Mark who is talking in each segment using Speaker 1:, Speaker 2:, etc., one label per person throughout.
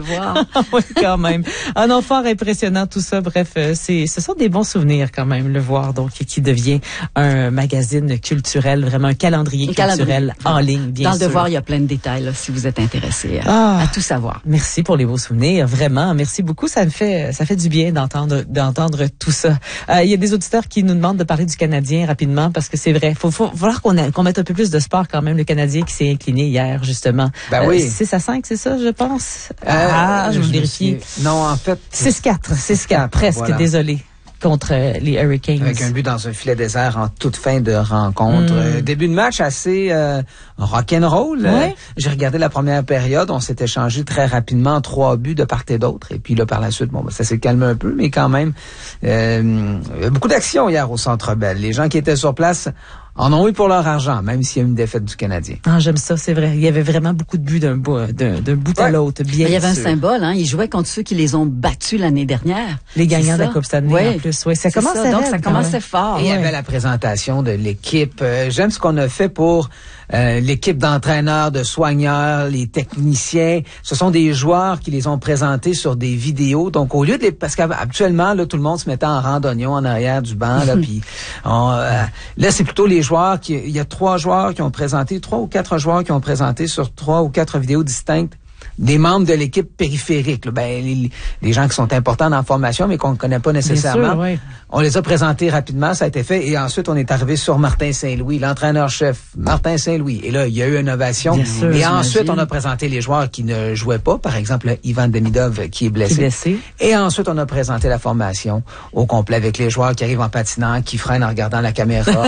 Speaker 1: voir.
Speaker 2: Oui, quand même. Ah non, fort impressionnant tout ça. Bref, ce sont des bons souvenirs quand même, le voir, donc, qui devient un magazine culturel, vraiment un calendrier culturel en ligne, bien sûr.
Speaker 1: Dans le Devoir, il y a plein de détails, là, si vous êtes intéressé à tout savoir.
Speaker 2: Merci pour les beaux souvenirs, vraiment. Merci beaucoup. Ça fait du bien d'entendre tout ça. Il y a des auditeurs qui nous demandent de parler du Canadien rapidement, parce que c'est vrai. Faut falloir qu'on mette un peu plus de sport quand même. Le Canadien qui s'est incliné hier, justement.
Speaker 3: Ben oui.
Speaker 2: 6-5, c'est ça, je pense? Je vais vérifier.
Speaker 3: Non, en fait.
Speaker 2: 6-4, presque, voilà. Désolé. Contre les Hurricanes.
Speaker 3: Avec un but dans un filet désert en toute fin de rencontre. Début de match assez rock'n'roll.
Speaker 2: Ouais.
Speaker 3: J'ai regardé la première période, on s'est échangé très rapidement 3 buts de part et d'autre. Et puis là, par la suite, ça s'est calmé un peu, mais quand même, beaucoup d'action hier au Centre Bell. Les gens qui étaient sur place en ont eu pour leur argent, même s'il y a une défaite du Canadien.
Speaker 2: Ah, j'aime ça, c'est vrai. Il y avait vraiment beaucoup de buts d'un bout à l'autre. Bien
Speaker 1: il y avait
Speaker 2: sûr.
Speaker 1: un symbole, hein. Ils jouaient contre ceux qui les ont battus l'année dernière.
Speaker 2: Les gagnants de la Coupe Stanley, en plus. Oui, ça commençait
Speaker 1: donc ça commençait fort.
Speaker 3: Et il y avait la présentation de l'équipe. J'aime ce qu'on a fait pour l'équipe d'entraîneurs, de soigneurs, les techniciens. Ce sont des joueurs qui les ont présentés sur des vidéos. Donc, au lieu de parce qu'habituellement, là, tout le monde se mettait en rang d'oignon en arrière du banc, là, puis là, c'est plutôt les joueurs il y a 3 ou 4 joueurs qui ont présenté sur 3 ou 4 vidéos distinctes des membres de l'équipe périphérique. Là. Les gens qui sont importants dans la formation, mais qu'on ne connaît pas nécessairement.
Speaker 2: Sûr, oui.
Speaker 3: On les a présentés rapidement, ça a été fait. Et ensuite, on est arrivé sur Martin Saint-Louis, l'entraîneur-chef Martin Saint-Louis. Et là, il y a eu une ovation. Et ensuite, on a présenté les joueurs qui ne jouaient pas. Par exemple, Ivan Demidov qui est blessé. Et ensuite, on a présenté la formation au complet avec les joueurs qui arrivent en patinant, qui freinent en regardant la caméra.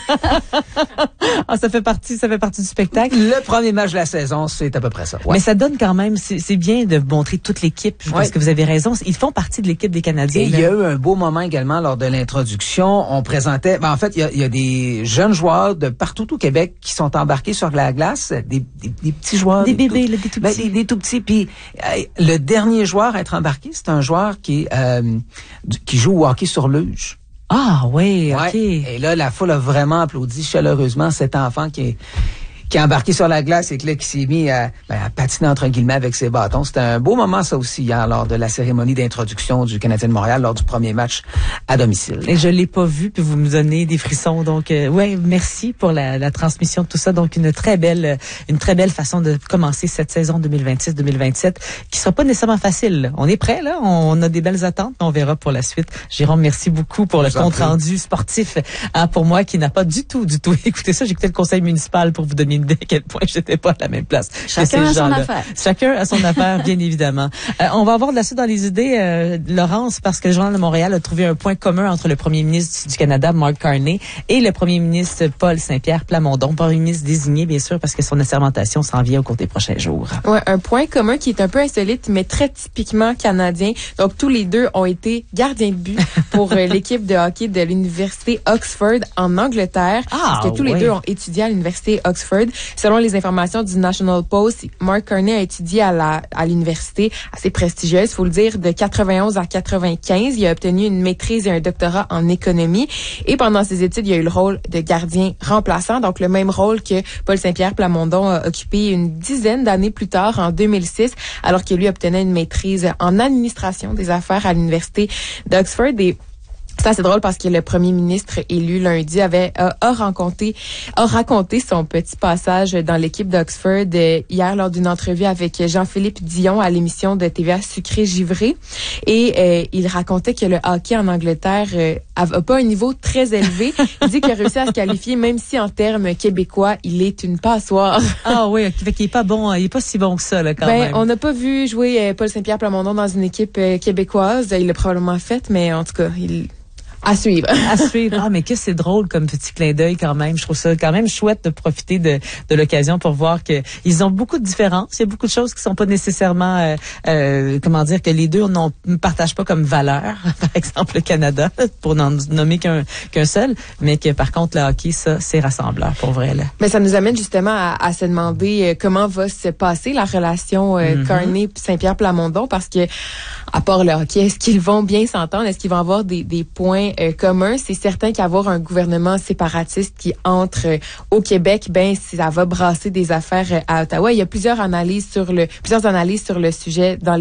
Speaker 2: Ça fait partie du spectacle.
Speaker 3: Le premier match de la saison, c'est à peu près ça. Ouais.
Speaker 2: Mais ça donne quand même, c'est bien de montrer toute l'équipe, parce que vous avez raison, ils font partie de l'équipe des Canadiens.
Speaker 3: Et il y a eu un beau moment également lors de l'introduction. On présentait, en fait, il y a des jeunes joueurs de partout au Québec qui sont embarqués sur la glace, des petits joueurs.
Speaker 2: Des bébés, des tout petits.
Speaker 3: Des tout petits. Puis le dernier joueur à être embarqué, c'est un joueur qui joue au hockey sur luge.
Speaker 2: Ah oui, OK.
Speaker 3: Et là, la foule a vraiment applaudi chaleureusement cet enfant qui est embarqué sur la glace et qui s'est mis à patiner entre guillemets avec ses bâtons. C'était un beau moment, ça aussi, hier, lors de la cérémonie d'introduction du Canadien de Montréal, lors du premier match à domicile.
Speaker 2: Et je l'ai pas vu, puis vous me donnez des frissons. Donc, merci pour la transmission de tout ça. Donc, une très belle façon de commencer cette saison 2026-2027, qui sera pas nécessairement facile. On est prêt, là. On a des belles attentes, mais on verra pour la suite. Jérôme, merci beaucoup pour le compte-rendu sportif. Pour moi, qui n'a pas du tout écouté ça. J'ai écouté le conseil municipal pour vous donner à quel point j'étais pas à la même place.
Speaker 1: Chacun a son affaire.
Speaker 2: Chacun a son affaire, bien évidemment. On va avoir de la suite dans les idées, Laurence, parce que le Journal de Montréal a trouvé un point commun entre le premier ministre du Canada, Mark Carney, et le premier ministre Paul Saint-Pierre Plamondon, premier ministre désigné, bien sûr, parce que son assermentation s'en vient au cours des prochains jours.
Speaker 4: Ouais, un point commun qui est un peu insolite, mais très typiquement canadien. Donc, tous les deux ont été gardiens de but pour l'équipe de hockey de l'université Oxford en Angleterre. Parce que tous les deux ont étudié à l'université Oxford. Selon les informations du National Post, Mark Carney a étudié à l'université assez prestigieuse, faut le dire, de 91 à 95. Il a obtenu une maîtrise et un doctorat en économie. Et pendant ses études, il a eu le rôle de gardien remplaçant, donc le même rôle que Paul Saint-Pierre Plamondon a occupé une dizaine d'années plus tard, en 2006, alors que lui obtenait une maîtrise en administration des affaires à l'université d'Oxford. Et c'est assez drôle parce que le premier ministre élu lundi a raconté son petit passage dans l'équipe d'Oxford hier lors d'une entrevue avec Jean-Philippe Dion à l'émission de TVA Sucré Givré. Et il racontait que le hockey en Angleterre a pas un niveau très élevé. Il dit qu'il a réussi à se qualifier, même si en termes québécois, il est une passoire.
Speaker 2: Ah oui, fait qu'il est pas bon, il est pas si bon que ça, là, quand même.
Speaker 4: On n'a pas vu jouer Paul Saint-Pierre Plamondon dans une équipe québécoise. Il l'a probablement fait, mais en tout cas, à suivre.
Speaker 2: À suivre. Ah, mais que c'est drôle comme petit clin d'œil quand même. Je trouve ça quand même chouette de profiter de l'occasion pour voir que ils ont beaucoup de différences. Il y a beaucoup de choses qui sont pas nécessairement, que les deux ne partagent pas comme valeur. Par exemple, le Canada, pour n'en nommer qu'un seul, mais que par contre, le hockey, ça, c'est rassembleur pour vrai, là.
Speaker 4: Mais ça nous amène justement à se demander comment va se passer la relation Carney puis Saint-Pierre Plamondon, parce que, à part le hockey, est-ce qu'ils vont bien s'entendre? Est-ce qu'ils vont avoir des points communs? C'est certain qu'avoir un gouvernement séparatiste qui entre au Québec, ça va brasser des affaires à Ottawa. Il y a plusieurs analyses sur le sujet dans